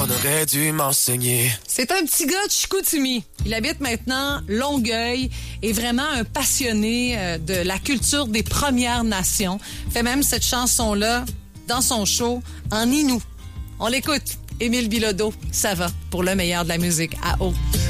On aurait dû m'enseigner. C'est un petit gars de Chicoutimi. Il habite maintenant Longueuil, est vraiment un passionné de la culture des Premières Nations. Fait même cette chanson-là dans son show en Inou. On l'écoute. Émile Bilodeau, ça va pour le meilleur de la musique à eau.